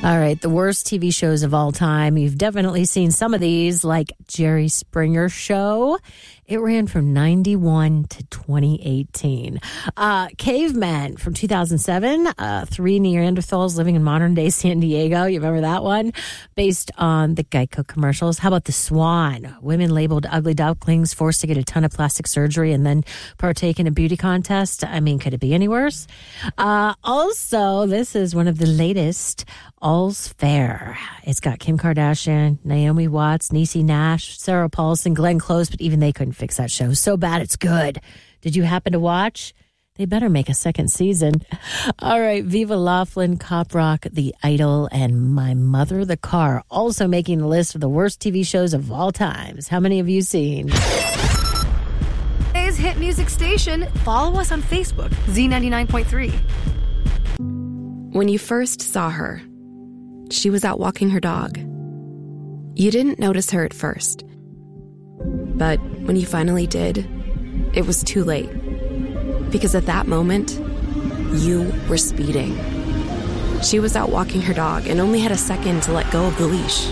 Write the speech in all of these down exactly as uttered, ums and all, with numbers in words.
All right, the worst T V shows of all time. You've definitely seen some of these, like Jerry Springer Show. It ran from ninety-one to twenty eighteen. Uh, Cavemen from two thousand seven. Uh, three Neanderthals living in modern-day San Diego. You remember that one? Based on the Geico commercials. How about The Swan? Women labeled ugly ducklings forced to get a ton of plastic surgery and then partake in a beauty contest. I mean, could it be any worse? Uh, also, this is one of the latest. All's Fair. It's got Kim Kardashian, Naomi Watts, Niecy Nash, Sarah Paulson, Glenn Close, but even they couldn't fix that show. So bad it's good. Did you happen to watch? They better make a second season. All right, Viva Laughlin, Cop Rock, The Idol, and My Mother the Car also making the list of the worst T V shows of all times. How many have you seen? Today's hit music station. Follow us on Facebook, Z ninety-nine point three. When you first saw her, she was out walking her dog. You didn't notice her at first. But when you finally did, it was too late. Because at that moment, you were speeding. She was out walking her dog and only had a second to let go of the leash.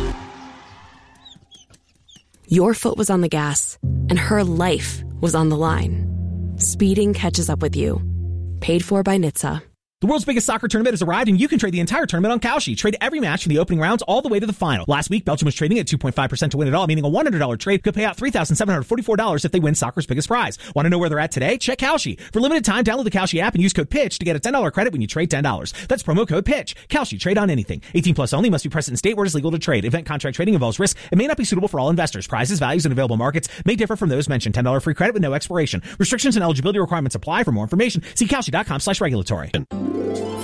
Your foot was on the gas, and her life was on the line. Speeding catches up with you. Paid for by N H T S A. The world's biggest soccer tournament has arrived, and you can trade the entire tournament on Kalshi. Trade every match from the opening rounds all the way to the final. Last week, Belgium was trading at two point five percent to win it all, meaning a one hundred dollars trade could pay out three thousand seven hundred forty-four dollars if they win soccer's biggest prize. Want to know where they're at today? Check Kalshi. For limited time, download the Kalshi app and use code PITCH to get a ten dollars credit when you trade ten dollars. That's promo code PITCH. Kalshi. Trade on anything. eighteen plus only. Must be present in state where it is legal to trade. Event contract trading involves risk and may not be suitable for all investors. Prizes, values, and available markets may differ from those mentioned. ten dollars free credit with no expiration. Restrictions and eligibility requirements apply. For more information, see Kalshi dot com slash regulatory.